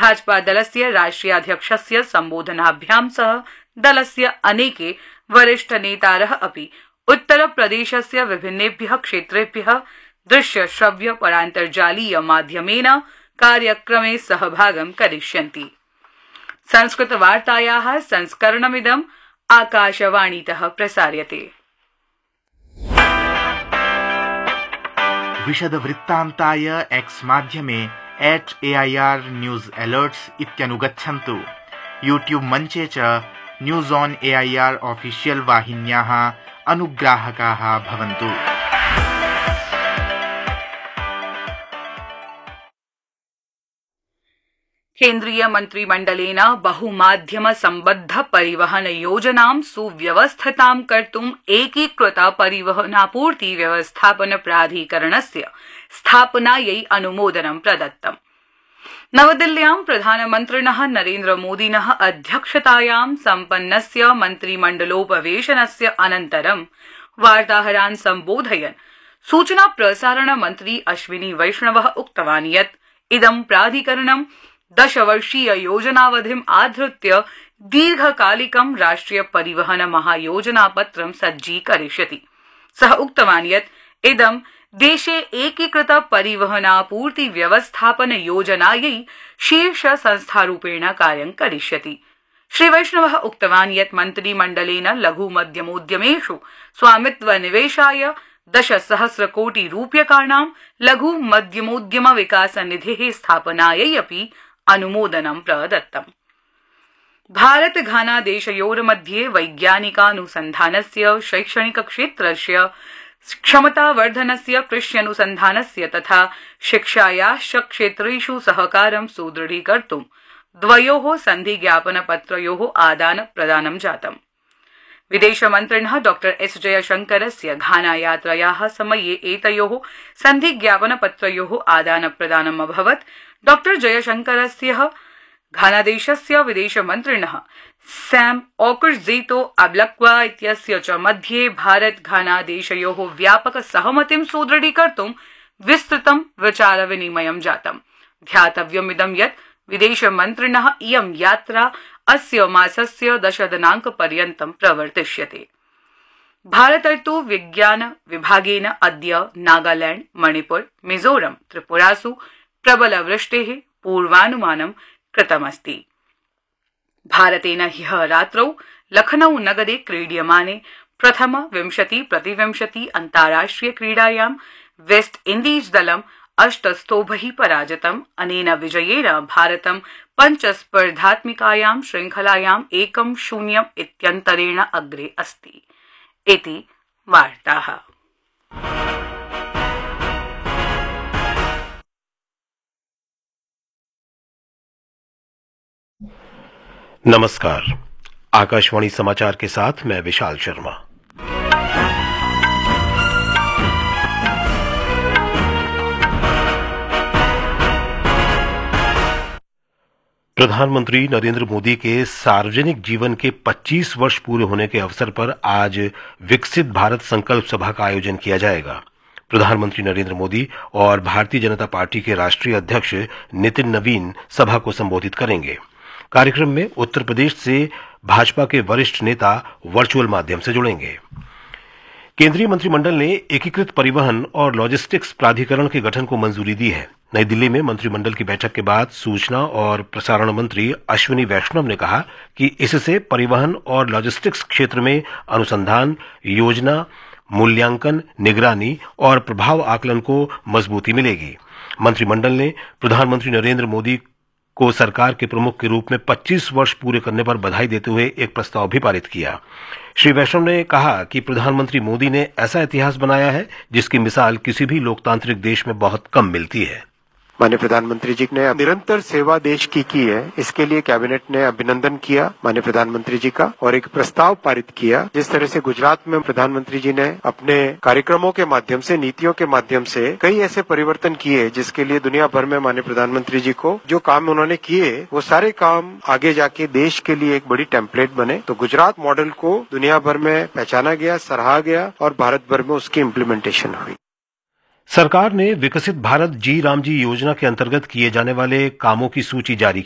भाजपा दलस्य राष्ट्रियाध्यक्षस्य सम्बोधनाभ्यां सह दलस्य अनेके वरिष्ठ नेतारः अपि उत्तरप्रदेशस्य विभिन्नेभ्यः क्षेत्रेभ्यः दृश्य श्रव्य परान्तर्जालीय माध्यमेन कार्यक्रमे सहभागं करिष्यन्ति। संस्कृतवार्तायाः संस्करणमिदम् आकाशवाणीतः प्रसार्यते। विशदवृत्तान्ताय एक्स माध्यमे @AIR न्यूज अलर्ट्स इत्यनुगच्छन्तु। यूट्यूब मञ्चे च न्यूज ऑन AIR ऑफिशियल वाहिन्याः अनुग्राहकाः भवन्तु। केन्द्रीय मन्त्रिमण्डलेन बहुमाध्यम सम्बद्ध परिवहन योजनां सुव्यवस्थितां कर्तुम् एकीकृत परिवहनापूर्ति व्यवस्थापन प्राधिकरणस्य स्थापनायै अनुमोदनं प्रदत्तम्। नवदिल्ल्यां प्रधानमन्त्रिणः नरेन्द्रमोदिनः अध्यक्षतायां सम्पन्नस्य मन्त्रिमण्डलोपवेशनस्य अनन्तरं वार्ताहरान् सम्बोधयन् सूचना प्रसारण मन्त्री अश्विनी वैष्णवः उक्तवान् यत् इदं प्राधिकरणं 10 वर्षीय योजनावधिम् आधृत्य दीर्घकालिकं राष्ट्रिय परिवहन महायोजनापत्रं सज्जीकरिष्यति। सः उक्तवान् यत् इदं देशे एकीकृत परिवहनापूर्ति व्यवस्थापन योजनायै शीर्ष संस्थारूपेण कार्यं करिष्यति। श्री वैष्णवः उक्तवान् यत् मन्त्रिमण्डलेन लघु मध्यमोद्यमेषु स्वामित्व निवेशाय 10,000 कोटि रूप्यकाणां लघु मध्यमोद्यम विकास निधेः स्थापनायै अपि अनुमोदनं प्रदत्तम्। भारत घाना देशयोर्मध्ये वैज्ञानिकानुसन्धानस्य शैक्षणिक क्षेत्रस्य क्षमतावर्धनस्य कृष्यनुसन्धानस्य तथा शिक्षायाश्च क्षेत्रेषु सहकारं सुदृढीकर्तुं द्वयोः सन्धिज्ञापनपत्रयोः आदानप्रदानं जातम्। विदेशमन्त्रिणः डॉ एस जयशंकरस्य घाना यात्रायाः समये एतयोः सन्धिज्ञापनपत्रयोः आदानप्रदानम् अभवत्। डॉ जयशंकरस्य घानादेशस्य विदेशमन्त्रिणः सैम ओकुर्जेतो अब्लक्वा इत्यस्य च मध्ये भारत घाना देशयोः व्यापक सहमतिं सुदृढीकर्तुं विस्तृतं विचारविनिमयं जातम्। ध्यातव्यमिदं यत् विदेशमन्त्रिणः इयं यात्रा अस्य मासस्य 10 दिनाङ्कपर्यन्तं प्रवर्तिष्यते। भारतर्तु विज्ञान विभागेन अद्य नागालैंड, मणिपुर, मिजोरम, त्रिपुरासु प्रबलवृष्टेः पूर्वानुमानं कृतमस्ति। भारतेन ह्यः रात्रौ लखनऊ नगरे क्रीड्यमाने प्रथम 20-20 अन्ताराष्ट्रिय क्रीडायां वेस्ट इण्डीज दलं 8 स्तोभैः पराजितम्। अनेन विजयेन भारतं 5 स्पर्धात्मिकायां श्रृंखलायां 1-0 इत्यन्तरेण अग्रे अस्ति। इति वार्ताः। नमस्कार, आकाशवाणी समाचार के साथ मैं विशाल शर्मा। प्रधानमंत्री नरेंद्र मोदी के सार्वजनिक जीवन के 25 वर्ष पूरे होने के अवसर पर आज विकसित भारत संकल्प सभा का आयोजन किया जाएगा। प्रधानमंत्री नरेंद्र मोदी और भारतीय जनता पार्टी के राष्ट्रीय अध्यक्ष नितिन नवीन सभा को संबोधित करेंगे। कार्यक्रम में उत्तर प्रदेश से भाजपा के वरिष्ठ नेता वर्चुअल माध्यम से जुड़ेंगे। केंद्रीय मंत्रिमंडल ने एकीकृत परिवहन और लॉजिस्टिक्स प्राधिकरण के गठन को मंजूरी दी है। नई दिल्ली में मंत्रिमंडल की बैठक के बाद सूचना और प्रसारण मंत्री अश्विनी वैष्णव ने कहा कि इससे परिवहन और लॉजिस्टिक्स क्षेत्र में अनुसंधान, योजना, मूल्यांकन, निगरानी और प्रभाव आकलन को मजबूती मिलेगी। मंत्रिमंडल ने प्रधानमंत्री नरेंद्र मोदी को सरकार के प्रमुख के रूप में 25 वर्ष पूरे करने पर बधाई देते हुए एक प्रस्ताव भी पारित किया। श्री वैष्णव ने कहा कि प्रधानमंत्री मोदी ने ऐसा इतिहास बनाया है जिसकी मिसाल किसी भी लोकतांत्रिक देश में बहुत कम मिलती है। माननीय प्रधानमंत्री जी ने निरंतर सेवा देश की है, इसके लिए कैबिनेट ने अभिनंदन किया माननीय प्रधानमंत्री जी का और एक प्रस्ताव पारित किया। जिस तरह से गुजरात में प्रधानमंत्री जी ने अपने कार्यक्रमों के माध्यम से, नीतियों के माध्यम से कई ऐसे परिवर्तन किए जिसके लिए दुनिया भर में माननीय प्रधानमंत्री जी को जो काम उन्होंने किए वो सारे काम आगे जाके देश के लिए एक बड़ी टेम्पलेट बने। तो गुजरात मॉडल को दुनिया भर में पहचाना गया, सराहा गया और भारत भर में उसकी इम्प्लीमेंटेशन हुई। सरकार ने विकसित भारत जी राम जी योजना के अंतर्गत किए जाने वाले कामों की सूची जारी